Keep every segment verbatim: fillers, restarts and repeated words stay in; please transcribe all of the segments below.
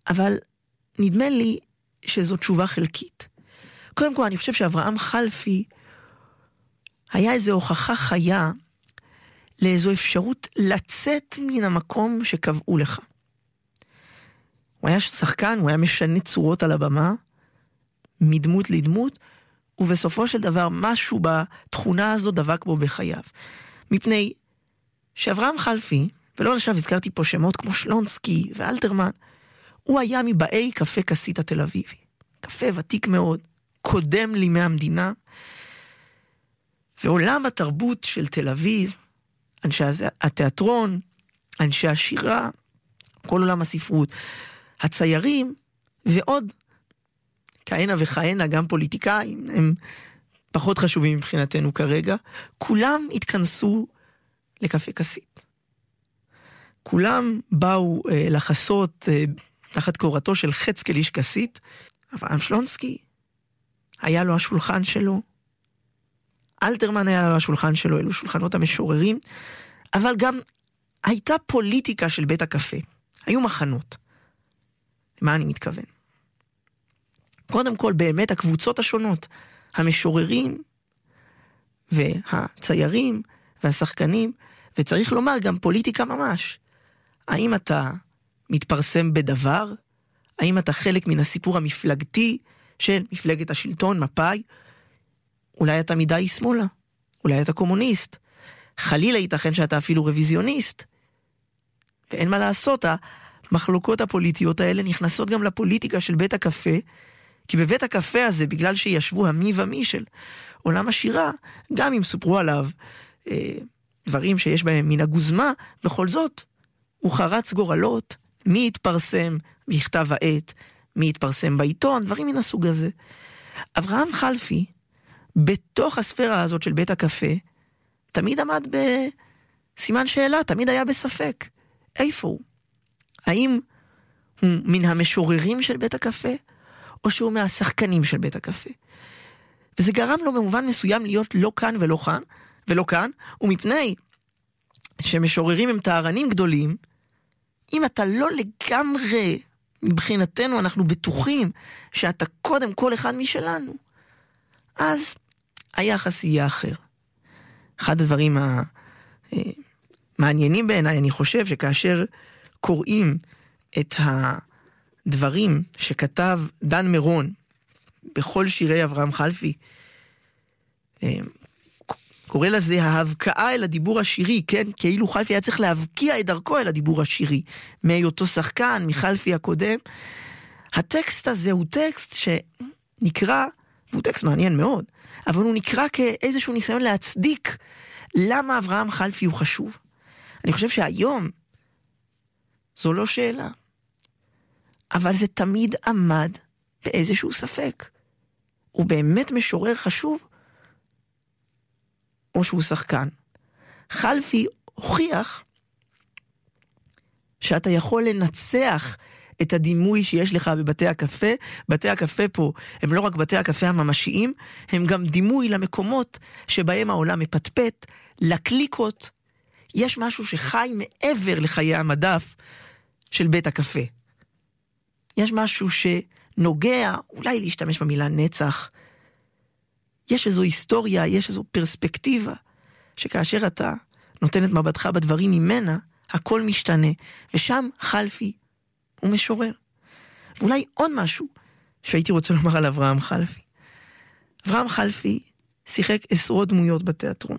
אבל נדמה לי שזו תשובה חלקית. קודם כל, אני חושב שאברהם חלפי היה איזו הוכחה חיה לאיזו אפשרות לצאת מן המקום שקבעו לך. הוא היה שחקן, הוא היה משנה צורות על הבמה, מדמות לדמות, ובסופו של דבר משהו בתכונה הזו דבק בו בחייו. מפני שאברהם חלפי, ולא עכשיו הזכרתי פה שמות כמו שלונסקי ואלתרמן, הוא היה מבאי קפה כסית התל אביבי. קפה ותיק מאוד, קודם לימי המדינה, ועולם התרבות של תל אביב, אנשי התיאטרון, אנשי השירה, כל עולם הספרות, הציירים, ועוד כהנה וכהנה, גם פוליטיקאים, הם פחות חשובים מבחינתנו כרגע, כולם התכנסו לקפה כסית. כולם באו אה, לחסות אה, תחת קורתו של חצקל איש כסית. אברהם שלונסקי, היה לו השולחן שלו, אלתרמן היה לו השולחן שלו, אלו שולחנות המשוררים, אבל גם הייתה פוליטיקה של בית הקפה. היו מחנות. מה אני מתכוון? קודם כל, באמת הקבוצות השונות, המשוררים והציירים והשחקנים, וצריך לומר גם פוליטיקה ממש. האם אתה מתפרסם בדבר? האם אתה חלק מן הסיפור המפלגתי של מפלגת השלטון, מפאי? אולי אתה מדי שמאלה, אולי אתה קומוניסט, חלילה ייתכן שאתה אפילו רוויזיוניסט, ואין מה לעשות, המחלוקות הפוליטיות האלה נכנסות גם לפוליטיקה של בית הקפה, כי בבית הקפה הזה, בגלל שישבו המי ומי של עולם השירה, גם אם סופרו עליו אה, דברים שיש בהם מן הגוזמה, בכל זאת, הוא חרץ גורלות, מי התפרסם בכתב העת, מי התפרסם בעיתון, דברים מן הסוג הזה. אברהם חלפי, בתוך הספירה הזאת של בית הקפה, תמיד עמד בסימן שאלה, תמיד היה בספק. איפה הוא? האם הוא מן המשוררים של בית הקפה, או שהוא מהשחקנים של בית הקפה? וזה גרם לו במובן מסוים להיות לא כאן ולא כאן, ולא כאן, ומפני שמשוררים הם טהרנים גדולים, אם אתה לא לגמרי, מבחינתנו אנחנו בטוחים שאתה קודם כל אחד משלנו, אז היחס יהיה אחר. אחד הדברים המעניינים בעיניי, אני חושב שכאשר קוראים את הדברים שכתב דן מירון בכל שירי אברהם חלפי, קורא לזה ההבקעה אל הדיבור השירי, כן? כאילו חלפי היה צריך להבקיע את דרכו אל הדיבור השירי, מהיותו שחקן, מחלפי הקודם. הטקסט הזה הוא טקסט שנקרא, והוא טקסט מעניין מאוד, אבל הוא נקרא כאיזשהו ניסיון להצדיק למה אברהם חלפי הוא חשוב. אני חושב שהיום זו לא שאלה, אבל זה תמיד עמד באיזשהו ספק. הוא באמת משורר חשוב, או שהוא שחקן. חלפי הוכיח שאתה יכול לנצח את הדימוי שיש לך בבתי הקפה. בתי הקפה פה הם לא רק בתי הקפה הממשיים, הם גם דימוי למקומות שבהם העולם מפטפט, לקליקות. יש משהו שחי מעבר לחיי המדף של בית הקפה. יש משהו שנוגע, אולי להשתמש במילה נצח, יש איזו היסטוריה, יש איזו פרספקטיבה, שכאשר אתה נותן את מבטך בדברים ממנה, הכל משתנה, ושם חלפי הוא משורר. ואולי עוד משהו שהייתי רוצה לומר על אברהם חלפי. אברהם חלפי שיחק עשרות דמויות בתיאטרון.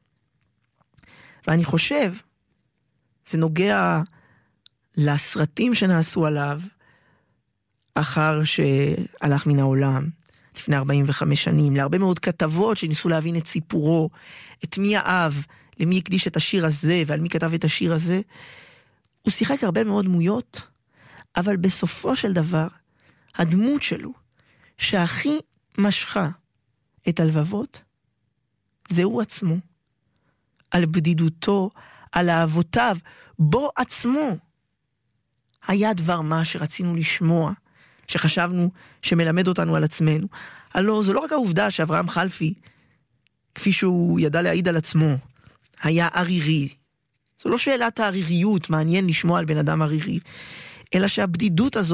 ואני חושב, זה נוגע לסרטים שנעשו עליו, אחר שהלך מן העולם, לפני ארבעים וחמש שנים, להרבה מאוד כתבות שניסו להבין את סיפורו, את מי האב, למי הקדיש את השיר הזה, ועל מי כתב את השיר הזה. הוא שיחק הרבה מאוד דמויות, אבל בסופו של דבר, הדמות שלו, שהכי משכה את הלבבות, זהו עצמו. על בדידותו, על אהבותיו, בו עצמו. היה דבר מה שרצינו לשמוע, שחשבנו שמלמד אותנו על עצמנו. הלא, זו לא רק העובדה שאברהם חלפי, כפי שהוא ידע להעיד על עצמו, היה ערירי. זו לא שאלת העריריות, מעניין לשמוע על בן אדם ערירי, אלא שהבדידות הזו